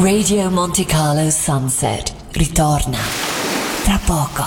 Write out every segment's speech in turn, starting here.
Radio Monte Carlo Sunset ritorna tra poco.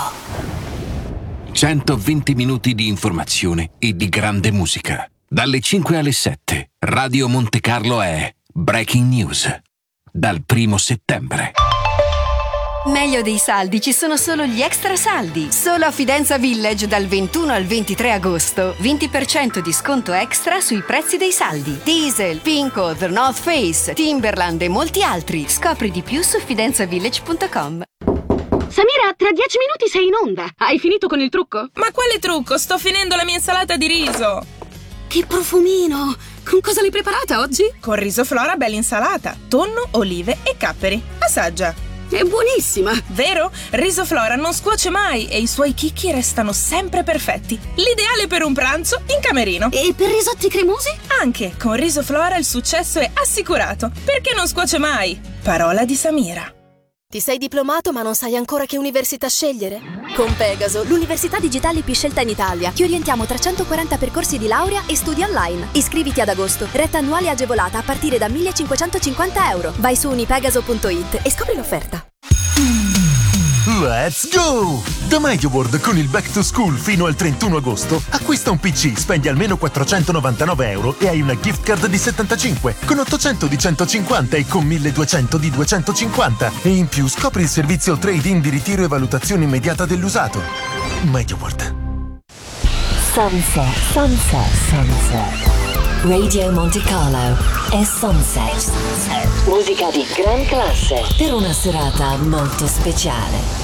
120 minuti di informazione e di grande musica. Dalle 5 alle 7, Radio Monte Carlo è Breaking News. Dal 1° settembre. Meglio dei saldi ci sono solo gli extra saldi. Solo a Fidenza Village dal 21 al 23 agosto. 20% di sconto extra sui prezzi dei saldi. Diesel, Pinko, The North Face, Timberland e molti altri. Scopri di più su fidenzavillage.com. Samira, tra 10 minuti sei in onda. Hai finito con il trucco? Ma quale trucco? Sto finendo la mia insalata di riso. Che profumino! Con cosa l'hai preparata oggi? Con riso Flora bella insalata, tonno, olive e capperi. Assaggia. È buonissima! Vero? Riso Flora non scuoce mai e i suoi chicchi restano sempre perfetti. L'ideale per un pranzo in camerino. E per risotti cremosi? Anche con Riso Flora il successo è assicurato, perché non scuoce mai. Parola di Samira. Ti sei diplomato ma non sai ancora che università scegliere? Con Pegaso, l'università digitale più scelta in Italia, ti orientiamo tra 140 percorsi di laurea e studi online. Iscriviti ad agosto, retta annuale agevolata a partire da 1.550 euro. Vai su unipegaso.it e scopri l'offerta. Let's go! Da MediaWorld con il Back to School fino al 31 agosto acquista un PC, spendi almeno 499 euro e hai una gift card di 75 con 800 di 150 e con 1200 di 250 e in più scopri il servizio trade-in di ritiro e valutazione immediata dell'usato. MediaWorld. Sunset. Radio Monte Carlo è Sunset. Musica di gran classe per una serata molto speciale.